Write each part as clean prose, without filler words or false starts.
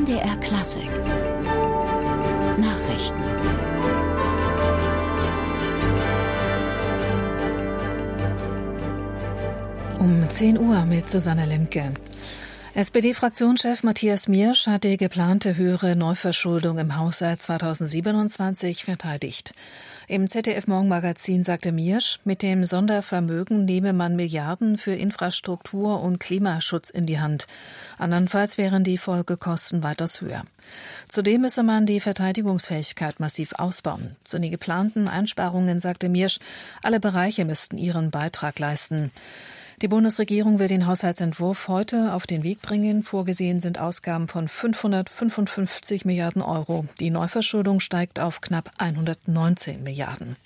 MDR Klassik Nachrichten. Um 10 Uhr mit Susanne Lemke. SPD-Fraktionschef Matthias Miersch hat die geplante höhere Neuverschuldung im Haushalt 2027 verteidigt. Im ZDF-Morgenmagazin sagte Miersch, mit dem Sondervermögen nehme man Milliarden für Infrastruktur und Klimaschutz in die Hand. Andernfalls wären die Folgekosten weitaus höher. Zudem müsse man die Verteidigungsfähigkeit massiv ausbauen. Zu den geplanten Einsparungen sagte Miersch, alle Bereiche müssten ihren Beitrag leisten. Die Bundesregierung will den Haushaltsentwurf heute auf den Weg bringen. Vorgesehen sind Ausgaben von 555 Milliarden Euro. Die Neuverschuldung steigt auf knapp 119 Milliarden.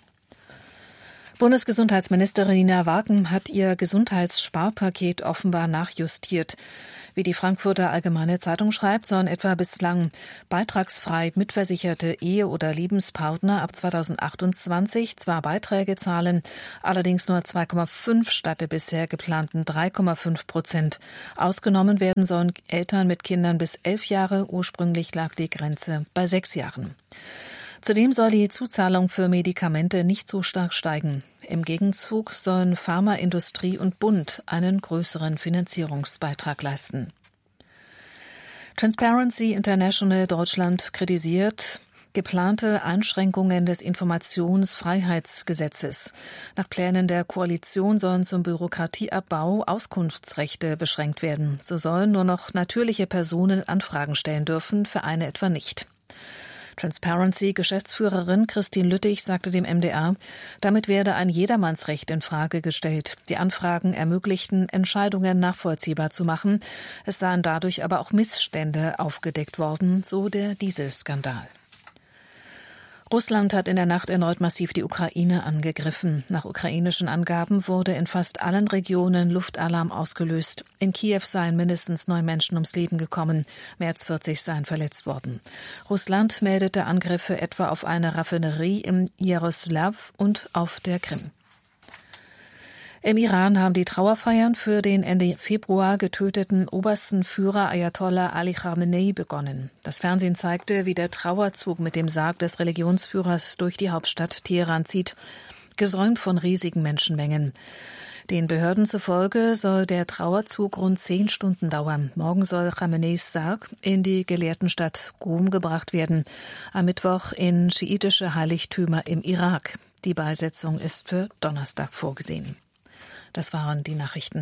Bundesgesundheitsministerin Nina Wagen hat ihr Gesundheitssparpaket offenbar nachjustiert. Wie die Frankfurter Allgemeine Zeitung schreibt, sollen etwa bislang beitragsfrei mitversicherte Ehe- oder Lebenspartner ab 2028 zwar Beiträge zahlen, allerdings nur 2,5 statt der bisher geplanten 3,5%. Ausgenommen werden sollen Eltern mit Kindern bis 11 Jahre. Ursprünglich lag die Grenze bei 6 Jahren. Zudem soll die Zuzahlung für Medikamente nicht so stark steigen. Im Gegenzug sollen Pharmaindustrie und Bund einen größeren Finanzierungsbeitrag leisten. Transparency International Deutschland kritisiert geplante Einschränkungen des Informationsfreiheitsgesetzes. Nach Plänen der Koalition sollen zum Bürokratieabbau Auskunftsrechte beschränkt werden. So sollen nur noch natürliche Personen Anfragen stellen dürfen, Vereine etwa nicht. Transparency-Geschäftsführerin Christine Lüttich sagte dem MDR, damit werde ein Jedermannsrecht in Frage gestellt. Die Anfragen ermöglichten, Entscheidungen nachvollziehbar zu machen. Es seien dadurch aber auch Missstände aufgedeckt worden, so der Dieselskandal. Russland hat in der Nacht erneut massiv die Ukraine angegriffen. Nach ukrainischen Angaben wurde in fast allen Regionen Luftalarm ausgelöst. In Kiew seien mindestens 9 Menschen ums Leben gekommen. Mehr als 40 seien verletzt worden. Russland meldete Angriffe etwa auf eine Raffinerie in Jaroslaw und auf der Krim. Im Iran haben die Trauerfeiern für den Ende Februar getöteten obersten Führer Ayatollah Ali Khamenei begonnen. Das Fernsehen zeigte, wie der Trauerzug mit dem Sarg des Religionsführers durch die Hauptstadt Teheran zieht, gesäumt von riesigen Menschenmengen. Den Behörden zufolge soll der Trauerzug rund 10 Stunden dauern. Morgen soll Khameneis Sarg in die Gelehrtenstadt Qom gebracht werden. Am Mittwoch in schiitische Heiligtümer im Irak. Die Beisetzung ist für Donnerstag vorgesehen. Das waren die Nachrichten.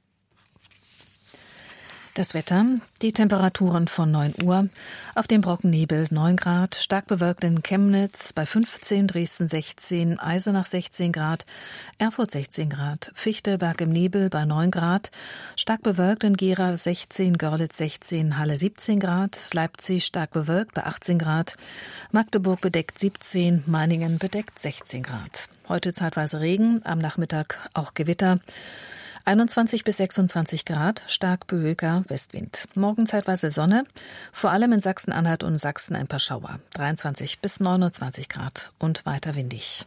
Das Wetter, die Temperaturen von 9 Uhr. Auf dem Brockennebel 9 Grad, stark bewölkt in Chemnitz bei 15, Dresden 16, Eisenach 16 Grad, Erfurt 16 Grad, Fichtelberg im Nebel bei 9 Grad, stark bewölkt in Gera 16, Görlitz 16, Halle 17 Grad, Leipzig stark bewölkt bei 18 Grad, Magdeburg bedeckt 17, Meiningen bedeckt 16 Grad. Heute zeitweise Regen, am Nachmittag auch Gewitter. 21 bis 26 Grad, stark böiger Westwind. Morgen zeitweise Sonne, vor allem in Sachsen-Anhalt und Sachsen ein paar Schauer. 23 bis 29 Grad und weiter windig.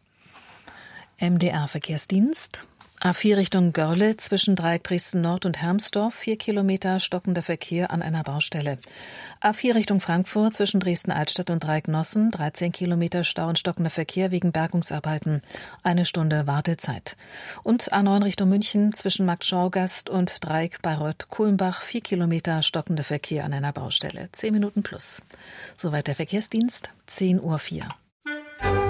MDR-Verkehrsdienst. A4 Richtung Görlitz zwischen Dreieck Dresden-Nord und Hermsdorf, 4 Kilometer stockender Verkehr an einer Baustelle. A4 Richtung Frankfurt zwischen Dresden-Altstadt und Dreieck Nossen, 13 Kilometer Stau und stockender Verkehr wegen Bergungsarbeiten, 1 Stunde Wartezeit. Und A9 Richtung München zwischen Marktschauergast und Dreieck Bayreuth-Kulmbach, 4 Kilometer stockender Verkehr an einer Baustelle, 10 Minuten plus. Soweit der Verkehrsdienst, 10:04 Uhr.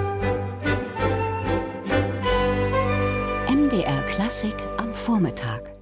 MDR Klassik am Vormittag.